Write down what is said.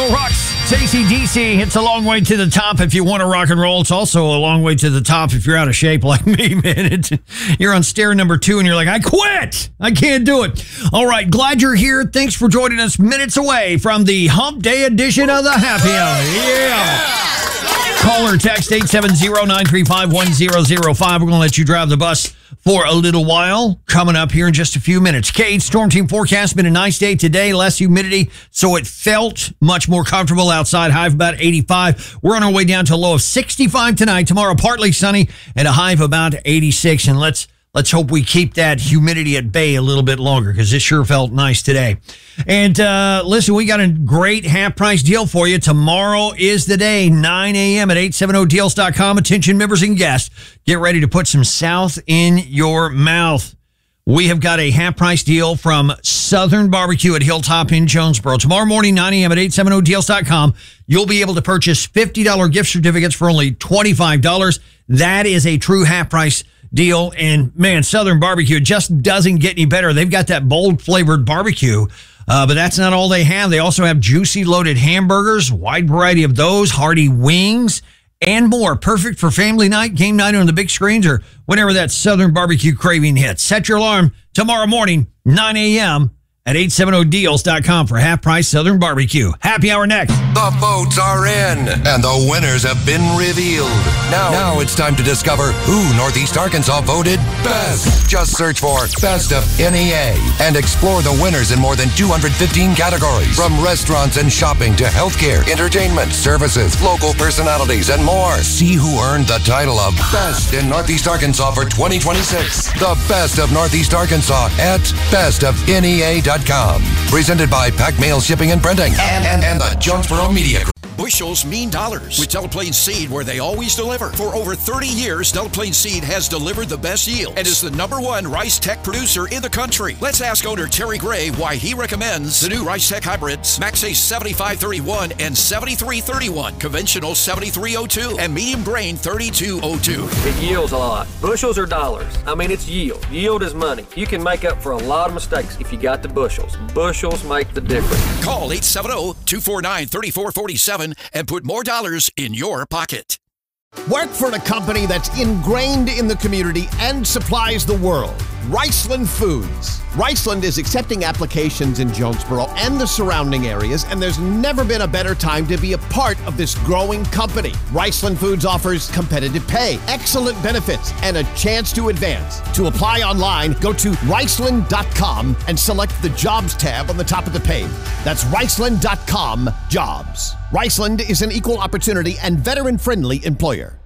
Chicago rocks. It's AC/DC. It's a long way to the top if you want to rock and roll. It's also a long way to the top if you're out of shape like me, man. You're on stair number 2 and you're like, I quit. I can't do it. All right. Glad you're here. Thanks for joining us minutes away from the Hump Day edition of the Happy Hour. Yeah. Call or text 870-935-1005. We're going to let you drive the bus for a little while. Coming up here in just a few minutes. Kate, Storm Team forecast. Been a nice day today. Less humidity, so it felt much more comfortable outside. High of about 85. We're on our way down to a low of 65 tonight. Tomorrow, partly sunny and a high of about 86. And let's hope we keep that humidity at bay a little bit longer because it sure felt nice today. And listen, we got a great half price deal for you. Tomorrow is the day, 9 a.m. at 870deals.com. Attention members and guests, get ready to put some South in your mouth. We have got a half price deal from Southern Barbecue at Hilltop in Jonesboro. Tomorrow morning, 9 a.m. at 870deals.com. You'll be able to purchase $50 gift certificates for only $25. That is a true half price deal. And man, Southern Barbecue just doesn't get any better. They've got that bold flavored barbecue, but that's not all they have. They also have juicy loaded hamburgers, wide variety of those, hearty wings, and more. Perfect for family night, game night on the big screens, or whenever that Southern Barbecue craving hits. Set your alarm tomorrow morning, 9 a.m. at 870deals.com for half price Southern Barbecue. Happy hour next. The votes are in, and the winners have been revealed. Now it's time to discover who Northeast Arkansas voted best. Just search for Best of NEA and explore the winners in more than 215 categories. From restaurants and shopping to healthcare, entertainment, services, local personalities, and more. See who earned the title of Best in Northeast Arkansas for 2026. The Best of Northeast Arkansas at bestofnea.com. Presented by Pack Mail Shipping and Printing and the Jonesboro Media Group. Bushels mean dollars with Delaplane Seed, where they always deliver. For over 30 years, Delaplane Seed has delivered the best yield and is the #1 rice tech producer in the country. Let's ask owner Terry Gray why he recommends the new rice tech hybrids, Max Ace 7531 and 7331, conventional 7302, and medium grain 3202. It yields a lot. Bushels are dollars. I mean, it's yield. Yield is money. You can make up for a lot of mistakes if you got the bushels. Bushels make the difference. Call 870-249-3447 and put more dollars in your pocket. Work for a company that's ingrained in the community and supplies the world. Riceland Foods. Riceland is accepting applications in Jonesboro and the surrounding areas, and there's never been a better time to be a part of this growing company. Riceland Foods offers competitive pay, excellent benefits, and a chance to advance. To apply online, go to Riceland.com and select the Jobs tab on the top of the page. That's Riceland.com Jobs. Riceland is an equal opportunity and veteran-friendly employer.